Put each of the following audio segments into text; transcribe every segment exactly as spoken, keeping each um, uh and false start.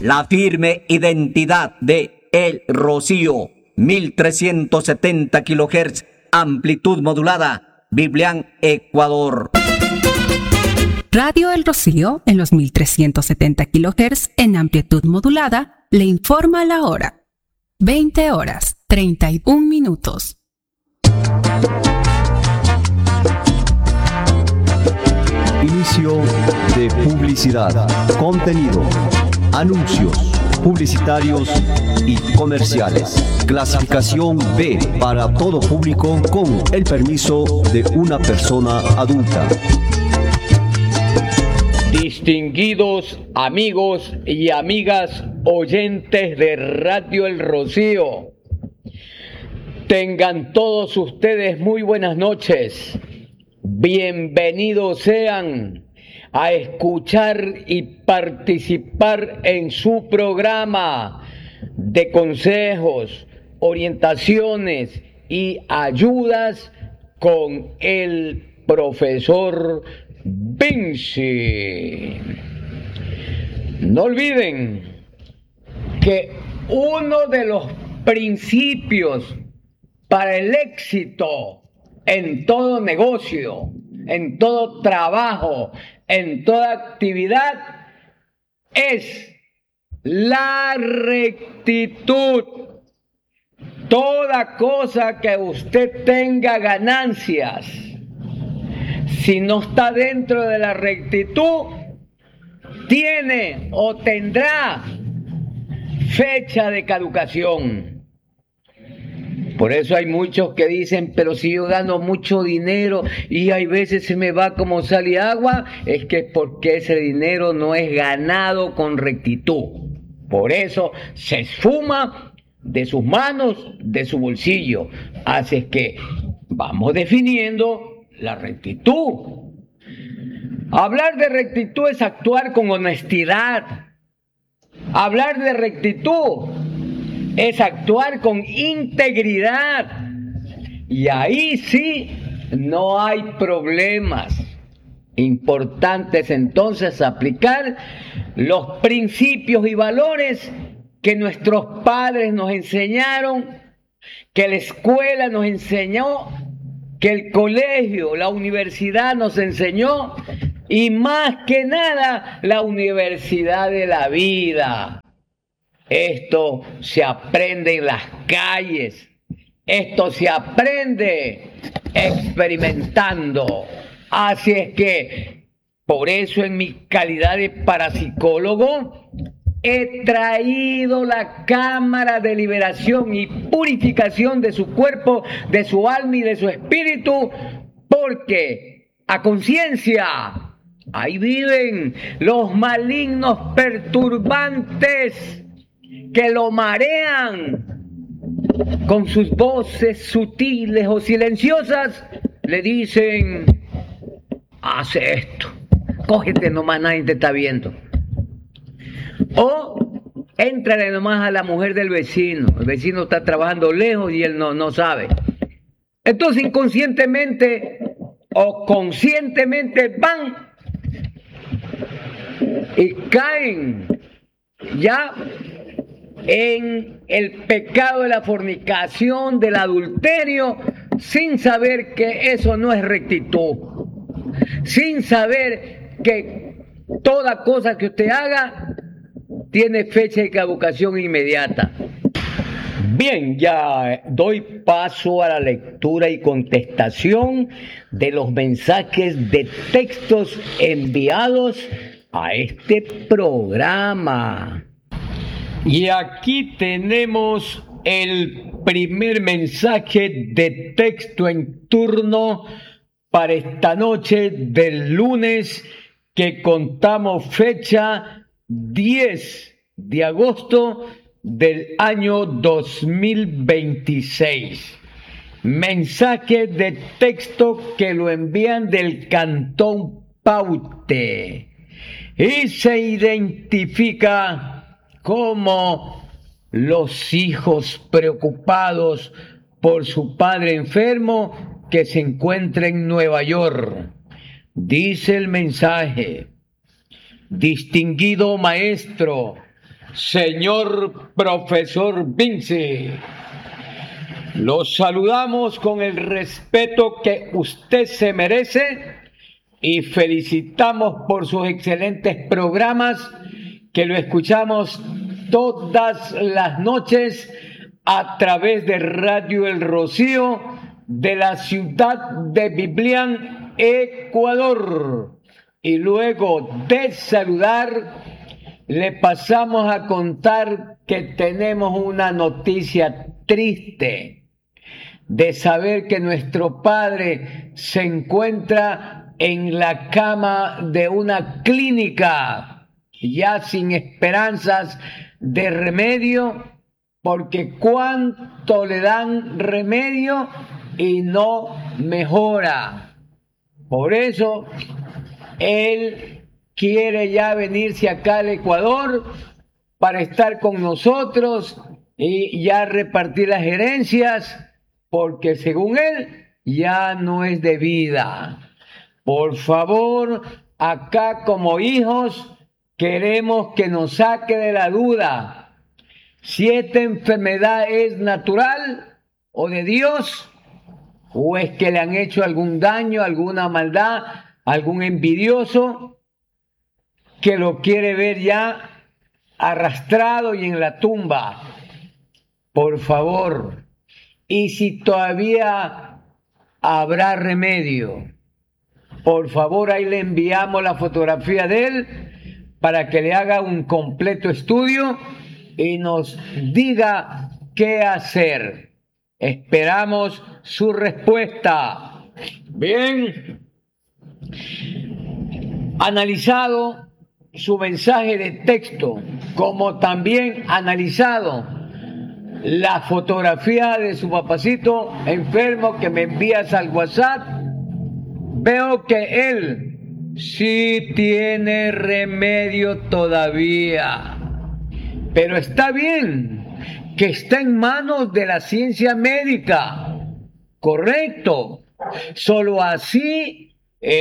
la firme identidad de El Rocío, mil trescientos setenta kilohertz, amplitud modulada, Biblián, Ecuador. Radio El Rocío, en los mil trescientos setenta kilohertz, en amplitud modulada, le informa la hora. veinte horas, treinta y un minutos. Inicio de publicidad, contenido, anuncios publicitarios y comerciales. Clasificación B para todo público con el permiso de una persona adulta. Distinguidos amigos y amigas oyentes de Radio El Rocío, tengan todos ustedes muy buenas noches. Bienvenidos sean a escuchar y participar en su programa de consejos, orientaciones y ayudas con el profesor Vinci. No olviden que uno de los principios para el éxito en todo negocio, en todo trabajo, en toda actividad, es la rectitud. Toda cosa que usted tenga ganancias, si no está dentro de la rectitud, tiene o tendrá fecha de caducación. Por eso hay muchos que dicen, pero si yo gano mucho dinero y hay veces se me va como sal y agua, es que es porque ese dinero no es ganado con rectitud. Por eso se esfuma de sus manos, de su bolsillo. Así es que vamos definiendo la rectitud. Hablar de rectitud es actuar con honestidad. Hablar de rectitud es actuar con integridad. Y ahí sí no hay problemas. Importantes entonces aplicar los principios y valores que nuestros padres nos enseñaron, que la escuela nos enseñó, que el colegio, la universidad nos enseñó, y más que nada la universidad de la vida. Esto se aprende en las calles, esto se aprende experimentando. Así es que, por eso en mi calidad de parapsicólogo, he traído la cámara de liberación y purificación de su cuerpo, de su alma y de su espíritu, porque a conciencia, ahí viven los malignos perturbantes que lo marean con sus voces sutiles o silenciosas. Le dicen, hace esto, cógete nomás, nadie te está viendo. O éntrale nomás a la mujer del vecino, el vecino está trabajando lejos y él no, no sabe. Entonces inconscientemente o conscientemente van y caen ya en el pecado de la fornicación, del adulterio, sin saber que eso no es rectitud, sin saber que toda cosa que usted haga tiene fecha de caducación inmediata. Bien, ya doy paso a la lectura y contestación de los mensajes de textos enviados a este programa. Y aquí tenemos el primer mensaje de texto en turno para esta noche del lunes, que contamos fecha diez de agosto del año dos mil veintiséis. Mensaje de texto que lo envían del Cantón Paute y se identifica como los hijos preocupados por su padre enfermo que se encuentra en Nueva York. Dice el mensaje: distinguido maestro, señor profesor Vinci. Los saludamos con el respeto que usted se merece y felicitamos por sus excelentes programas que lo escuchamos todas las noches a través de Radio El Rocío de la ciudad de Biblián, Ecuador. Y luego de saludar, le pasamos a contar que tenemos una noticia triste de saber que nuestro padre se encuentra en la cama de una clínica, ya sin esperanzas de remedio, porque cuánto le dan remedio y no mejora. Por eso él quiere ya venirse acá al Ecuador para estar con nosotros y ya repartir las herencias, porque según él ya no es de vida. Por favor, acá como hijos queremos que nos saque de la duda si esta enfermedad es natural o de Dios, o es que le han hecho algún daño, alguna maldad, algún envidioso que lo quiere ver ya arrastrado y en la tumba. Por favor, y si todavía habrá remedio, por favor, ahí le enviamos la fotografía de él para que le haga un completo estudio y nos diga qué hacer. Esperamos su respuesta. Bien, analizado su mensaje de texto, como también analizado la fotografía de su papacito enfermo que me envías al WhatsApp, veo que él sí tiene remedio todavía. Pero está bien que está en manos de la ciencia médica. Correcto. Solo así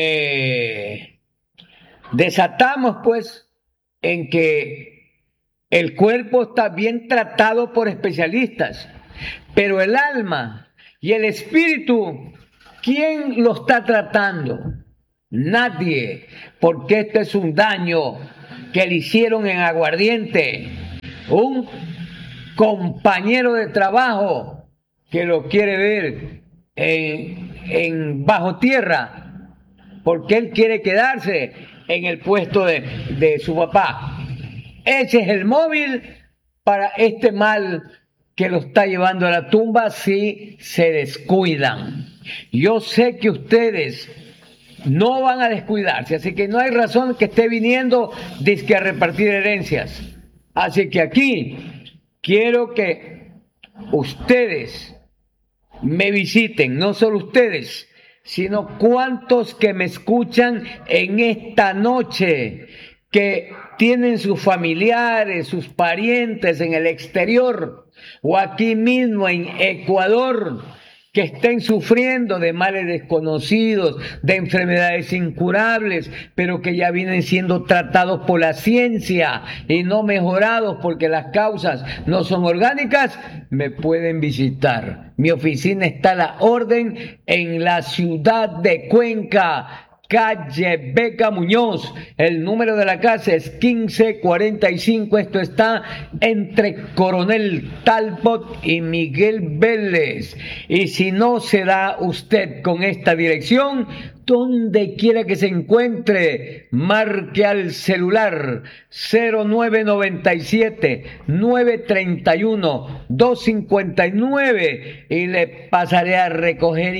eh, desatamos pues en que el cuerpo está bien tratado por especialistas, pero el alma y el espíritu, ¿quién lo está tratando? Nadie, porque este es un daño que le hicieron en aguardiente. Un compañero de trabajo que lo quiere ver en, en bajo tierra, porque él quiere quedarse en el puesto de, de su papá. Ese es el móvil para este mal que lo está llevando a la tumba si se descuidan. Yo sé que ustedes no van a descuidarse, así que no hay razón que esté viniendo dizque a repartir herencias. Así que aquí quiero que ustedes me visiten, no solo ustedes, sino cuantos que me escuchan en esta noche, que tienen sus familiares, sus parientes en el exterior o aquí mismo en Ecuador, que estén sufriendo de males desconocidos, de enfermedades incurables, pero que ya vienen siendo tratados por la ciencia y no mejorados porque las causas no son orgánicas, me pueden visitar. Mi oficina está a la orden en la ciudad de Cuenca, calle Beca Muñoz. El número de la casa es quince cuarenta y cinco. Esto está entre Coronel Talbot y Miguel Vélez. Y si no se da usted con esta dirección, donde quiera que se encuentre, marque al celular cero nueve noventa y siete, nueve treinta y uno, doscientos cincuenta y nueve y le pasaré a recoger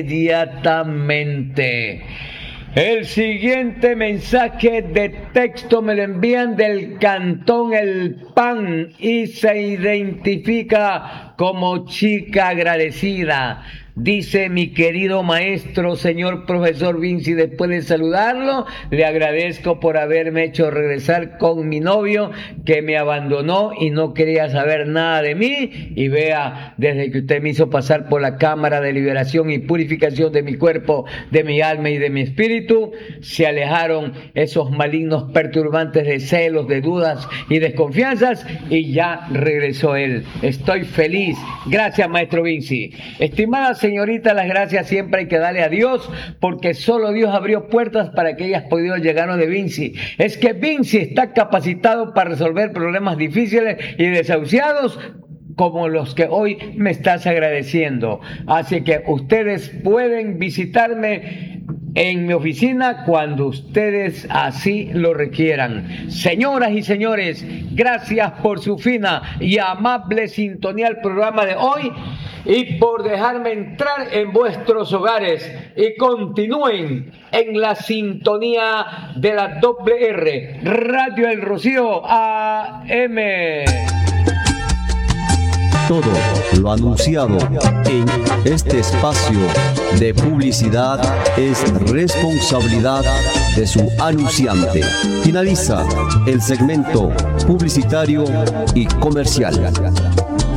inmediatamente. El siguiente mensaje de texto me lo envían del Cantón El Pan y se identifica como chica agradecida. Dice mi querido maestro, señor profesor Vinci, después de saludarlo, le agradezco por haberme hecho regresar con mi novio que me abandonó y no quería saber nada de mí. Y vea, desde que usted me hizo pasar por la cámara de liberación y purificación de mi cuerpo, de mi alma y de mi espíritu, se alejaron esos malignos perturbantes de celos, de dudas y desconfianzas, y ya regresó él. Estoy feliz. Gracias, maestro Vinci. Estimada señorita, las gracias siempre hay que darle a Dios, porque solo Dios abrió puertas para que ellas pudieran llegar de Vinci. Es que Vinci está capacitado para resolver problemas difíciles y desahuciados como los que hoy me estás agradeciendo. Así que ustedes pueden visitarme en mi oficina cuando ustedes así lo requieran. Señoras y señores, gracias por su fina y amable sintonía al programa de hoy y por dejarme entrar en vuestros hogares, y continúen en la sintonía de la doble R, Radio El Rocío A M. Todo lo anunciado en este espacio de publicidad es responsabilidad de su anunciante. Finaliza el segmento publicitario y comercial.